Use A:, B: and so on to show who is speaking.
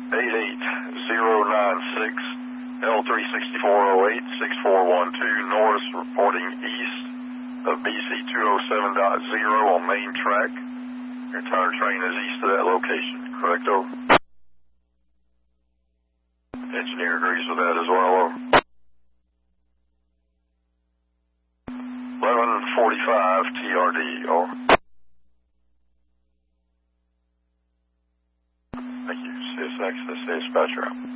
A: 88096 L36408 6412 Norris, reporting east of BC 207.0 on main track. Your entire train is east of that location, correct, over? Engineer agrees with that as well, over. 1145 TRD, over. Thank you, CSX, this is dispatcher out.